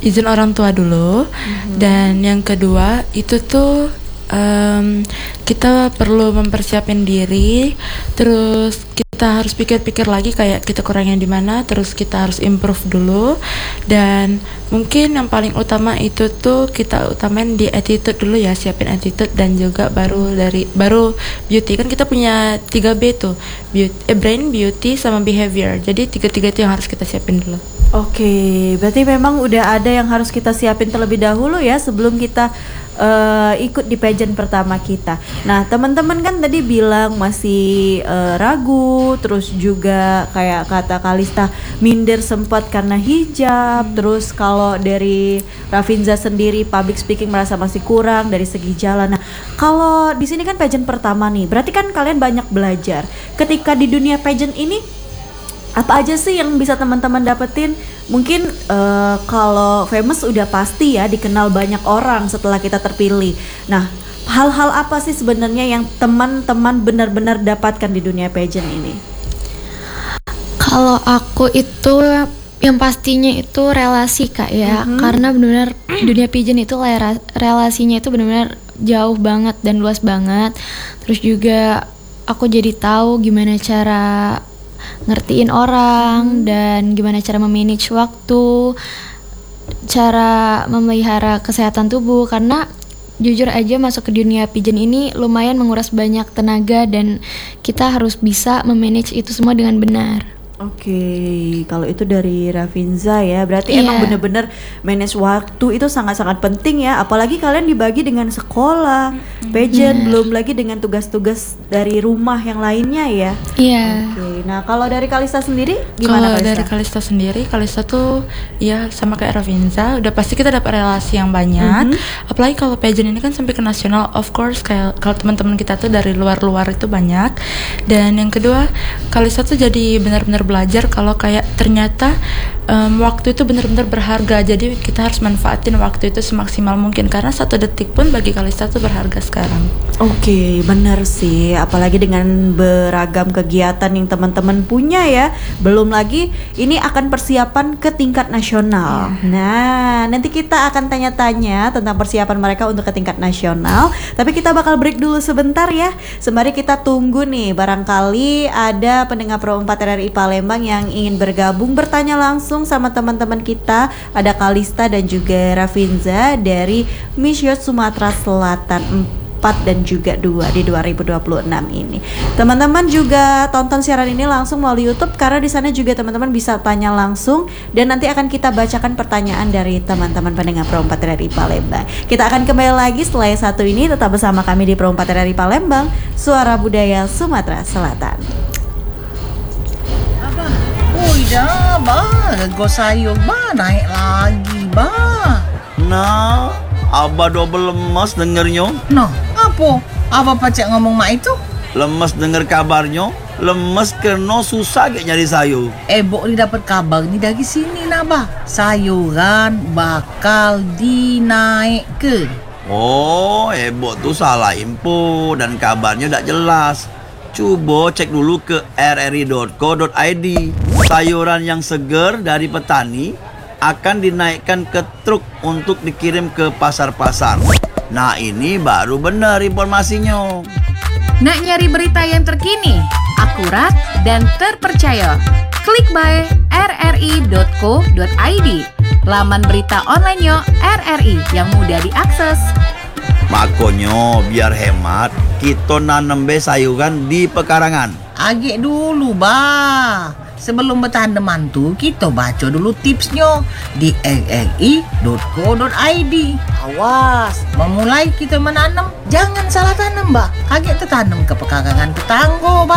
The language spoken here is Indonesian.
izin orang tua dulu. Dan yang kedua itu tuh kita perlu mempersiapin diri, terus kita harus pikir-pikir lagi kayak kita kurangnya di mana, terus kita harus improve dulu. Dan mungkin yang paling utama itu tuh kita utamain di attitude dulu ya, siapin attitude dan juga baru beauty. Kan kita punya 3B tuh, brain, beauty sama behavior. Jadi tiga-tiga itu yang harus kita siapin dulu. Oke, berarti memang udah ada yang harus kita siapin terlebih dahulu ya sebelum kita ikut di pageant pertama kita. Nah, teman-teman kan tadi bilang masih ragu, terus juga kayak kata Kalista minder sempat karena hijab. Terus kalau dari Rafinza sendiri public speaking merasa masih kurang dari segi jalan. Nah, kalau di sini kan pageant pertama nih, berarti kan kalian banyak belajar. Ketika di dunia pageant ini apa aja sih yang bisa teman-teman dapetin? Mungkin kalau famous udah pasti ya dikenal banyak orang setelah kita terpilih. Nah, hal-hal apa sih sebenarnya yang teman-teman benar-benar dapatkan di dunia pageant ini? Kalau aku itu yang pastinya itu relasi Kak ya, karena benar-benar dunia pageant itu relasinya itu benar-benar jauh banget dan luas banget. Terus juga aku jadi tahu gimana cara ngertiin orang dan gimana cara memanage waktu, cara memelihara kesehatan tubuh. Karena jujur aja masuk ke dunia pageant ini lumayan menguras banyak tenaga dan kita harus bisa memanage itu semua dengan benar. Oke, kalau itu dari Rafinza ya, berarti emang bener-bener manage waktu itu sangat-sangat penting ya. Apalagi kalian dibagi dengan sekolah, pageant, belum lagi dengan tugas-tugas dari rumah yang lainnya ya. Iya. Oke, nah kalau dari Kalista sendiri gimana? Kalau dari Kalista sendiri, Kalista tuh ya sama kayak Rafinza, udah pasti kita dapat relasi yang banyak. Apalagi kalau pageant ini kan sampai ke nasional, of course kayak kalau teman-teman kita tuh dari luar-luar itu banyak. Dan yang kedua, Kalista tuh jadi benar-benar belajar kalau kayak ternyata waktu itu benar-benar berharga. Jadi kita harus manfaatin waktu itu semaksimal mungkin, karena satu detik pun bagi Kalista tuh berharga sekarang. Oke, benar sih, apalagi dengan beragam kegiatan yang teman-teman punya ya. Belum lagi ini akan persiapan ke tingkat nasional. Nah, nanti kita akan tanya-tanya tentang persiapan mereka untuk ke tingkat nasional. Tapi kita bakal break dulu sebentar ya. Sembari kita tunggu nih, barangkali ada pendengar Pro 4 RRI Palembang yang ingin bergabung, bertanya langsung sama teman-teman kita. Ada Kalista dan juga Rafinza dari Miss Youth Sumatera Selatan 4 dan juga 2 di 2026 ini. Teman-teman juga tonton siaran ini langsung melalui YouTube, karena di sana juga teman-teman bisa tanya langsung dan nanti akan kita bacakan pertanyaan dari teman-teman pendengar Pro 4 RRI Palembang. Kita akan kembali lagi setelah yang satu ini, tetap bersama kami di Pro 4 RRI Palembang, Suara Budaya Sumatera Selatan. Dah, rego sayur naik lagi, Nah, Abah double lemas dengernya. Nah, apa? Abah pacak ngomong mak itu? Lemes denger kabarnya, lemes karena susah kayak nyari sayur. Bok ni dapat kabar ni dari sini Abah. Sayuran bakal dinaikkan. Oh, Bok tuh salah info dan kabarnya tak jelas. Coba cek dulu ke rri.co.id. Sayuran yang segar dari petani akan dinaikkan ke truk untuk dikirim ke pasar-pasar. Nah, ini baru benar informasinya. Nak nyari berita yang terkini, akurat, dan terpercaya? Klik by rri.co.id, laman berita online RRI yang mudah diakses. Makanya biar hemat, kita nanam sayuran di pekarangan. Agak dulu, sebelum bertandem mantu, kita baca dulu tipsnya di rri.co.id. Awas, memulai kita menanam, jangan salah tanam, Agak tertanam ke pekarangan tetangga,